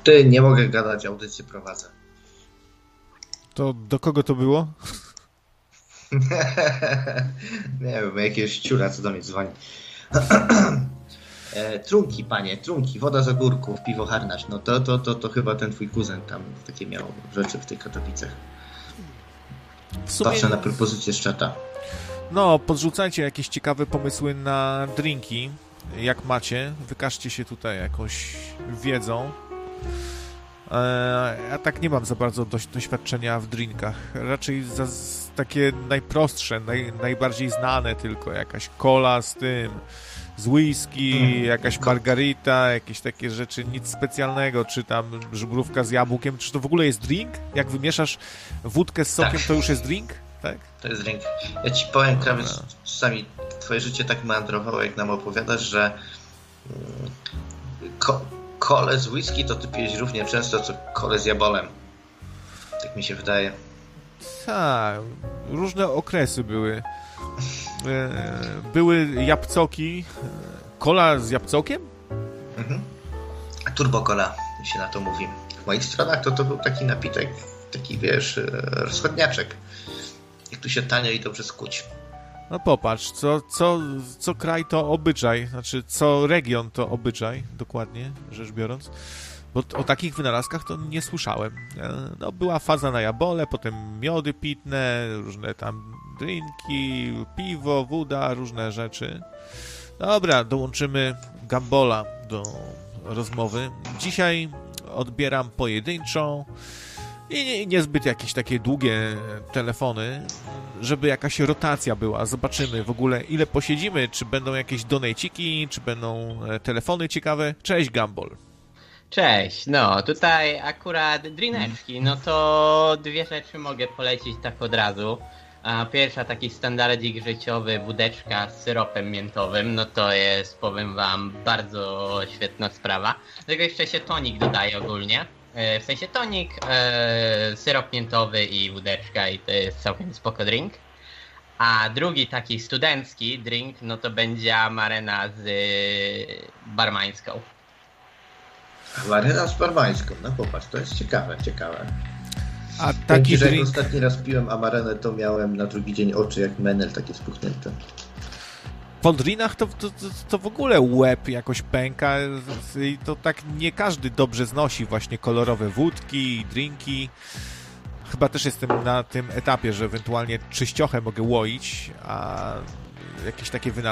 Ty, nie mogę gadać, audycję prowadzę. To do kogo to było? Nie wiem, jakiegoś ciura, co do mnie dzwoni. Trunki, panie, trunki, woda z ogórków, piwo harnaś. No to chyba ten twój kuzyn tam takie miał rzeczy w tych Katowicach. W sumie... Patrzę na propozycję z czata. No, podrzucajcie jakieś ciekawe pomysły na drinki, jak macie. Wykażcie się tutaj jakąś wiedzą. Ja tak nie mam za bardzo doświadczenia w drinkach. Raczej takie najprostsze, najbardziej znane tylko. Jakaś cola z tym, z whisky, jakaś margarita, jakieś takie rzeczy, nic specjalnego. Czy tam żubrówka z jabłkiem. Czy to w ogóle jest drink? Jak wymieszasz wódkę z sokiem, to już jest drink? Tak? To jest drink. Ja ci powiem, Krawiec, czasami twoje życie tak meandrowało, jak nam opowiadasz, że kolę z whisky to ty pijesz równie często, co kolę z jabolem. Tak mi się wydaje. Tak, różne okresy były. Były jabłcoki. Kola z jabłcokiem? Turbo cola się na to mówi. W moich stronach to był taki napitek, taki wiesz, rozchodniaczek. Jak tu się tanio i dobrze skuć. No popatrz, co kraj to obyczaj, znaczy co region to obyczaj, dokładnie rzecz biorąc, bo o takich wynalazkach to nie słyszałem. No była faza na jabole, potem miody pitne, różne tam drinki, piwo, woda, różne rzeczy. Dobra, dołączymy gambola do rozmowy. Dzisiaj odbieram pojedynczą i niezbyt jakieś takie długie telefony, żeby jakaś rotacja była. Zobaczymy w ogóle, ile posiedzimy, czy będą jakieś donejciki, czy będą telefony ciekawe. Cześć, Gambol. Cześć, no tutaj akurat drineczki, no to dwie rzeczy mogę polecić tak od razu. Pierwsza, taki standardzik życiowy, wódeczka z syropem miętowym, no to jest, powiem wam, bardzo świetna sprawa. Do tego jeszcze się tonik dodaje ogólnie. W sensie tonik, syrop miętowy i wódeczka i to jest całkiem spoko drink. A drugi taki studencki drink, no to będzie amarena z barmańską. Amarena z barmańską, no popatrz, to jest ciekawe. A taki drink... drink... Jak ostatni raz piłem amarenę, to miałem na drugi dzień oczy jak menel, takie spuchnięte. Po drinach to w ogóle łeb jakoś pęka i to tak nie każdy dobrze znosi właśnie kolorowe wódki, drinki. Chyba też jestem na tym etapie, że ewentualnie czyściochę mogę łoić, a jakieś takie wynalazki